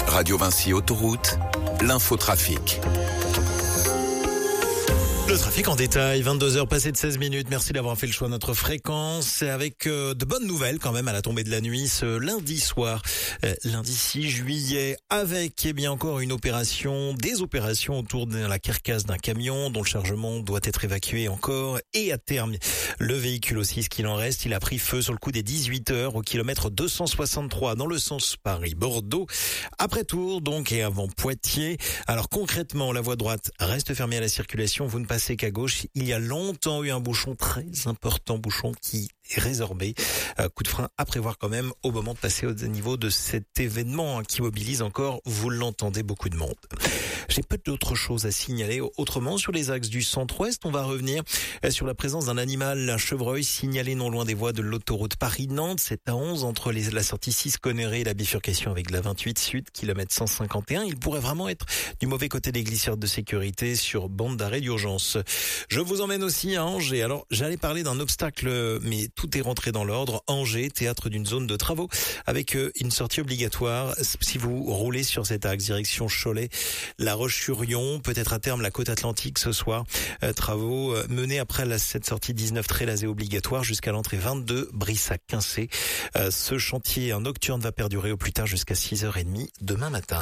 Radio Vinci Autoroute, l'infotrafic. Le trafic en détail, 22h passées de 16 minutes. Merci d'avoir fait le choix de notre fréquence. Et avec de bonnes nouvelles quand même à la tombée de la nuit ce lundi soir, lundi 6 juillet, avec bien encore des opérations autour de la carcasse d'un camion dont le chargement doit être évacué encore. Et à terme, le véhicule aussi, ce qu'il en reste, il a pris feu sur le coup des 18h au kilomètre 263 dans le sens Paris-Bordeaux. Après Tours donc et avant Poitiers. Alors concrètement, la voie droite reste fermée à la circulation. Vous ne passez qu'à gauche. Il y a longtemps eu un bouchon très important, bouchon qui est résorbé. Coup de frein à prévoir quand même au moment de passer au niveau de cet événement qui mobilise encore, vous l'entendez, beaucoup de monde. J'ai peu d'autres choses à signaler. Autrement, sur les axes du centre-ouest, on va revenir sur la présence d'un animal, un chevreuil signalé non loin des voies de l'autoroute Paris-Nantes. C'est à 11 entre la sortie 6 Conneré et la bifurcation avec la 28 Sud, kilomètre 151. Il pourrait vraiment être du mauvais côté des glissières de sécurité sur bande d'arrêt d'urgence. Je vous emmène aussi à Angers. Alors, j'allais parler d'un obstacle, mais tout est rentré dans l'ordre. Angers, théâtre d'une zone de travaux avec une sortie obligatoire. Si vous roulez sur cet axe, direction Cholet, La Roche-sur-Yon, peut-être à terme la côte atlantique ce soir. Travaux menés après cette sortie 19 très lasée obligatoire jusqu'à l'entrée 22 Brissac-Quincé. Ce chantier nocturne va perdurer au plus tard jusqu'à 6h30 demain matin.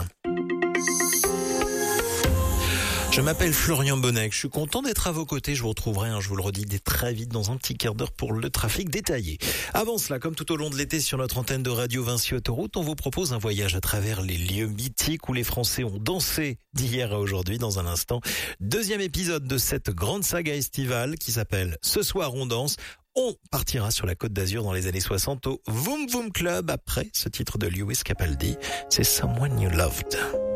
Je m'appelle Florian Bonnec, je suis content d'être à vos côtés, je vous retrouverai, je vous le redis, dès très vite dans un petit quart d'heure pour le trafic détaillé. Avant cela, comme tout au long de l'été sur notre antenne de Radio Vinci Autoroute, on vous propose un voyage à travers les lieux mythiques où les Français ont dansé d'hier à aujourd'hui dans un instant. Deuxième épisode de cette grande saga estivale qui s'appelle Ce soir on danse. On partira sur la Côte d'Azur dans les années 60 au Voom Voom Club après ce titre de Lewis Capaldi, c'est Someone You Loved.